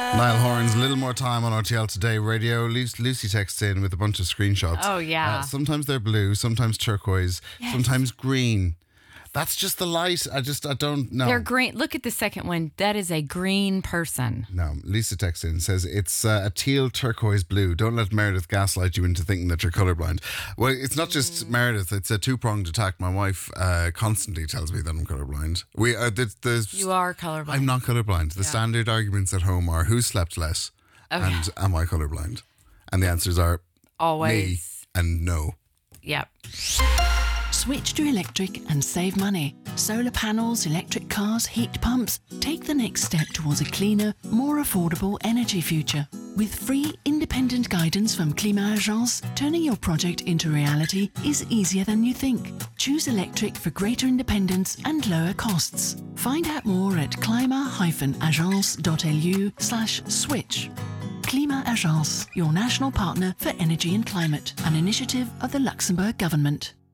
Niall Horan's A Little More Time on RTL Today Radio. Lucy texts in with a bunch of screenshots. Oh, yeah. Sometimes they're blue, sometimes turquoise, sometimes green. That's just the light. I don't know. They're green. Look at the second one. That is a green person. No, Lisa texts in, says it's a teal turquoise blue. Don't let Meredith gaslight you into thinking that you're colourblind. Well, it's not just Meredith. It's a two-pronged attack. My wife constantly tells me that I'm colourblind. You are colourblind. I'm not colourblind. The standard arguments at home are who slept less and am I colourblind? And the answers are always me and no. Yep. Switch to electric and save money. Solar panels, electric cars, heat pumps. Take the next step towards a cleaner, more affordable energy future. With free, independent guidance from Climat Agence, turning your project into reality is easier than you think. Choose electric for greater independence and lower costs. Find out more at climat-agence.lu/switch. Climat Agence, your national partner for energy and climate, an initiative of the Luxembourg government.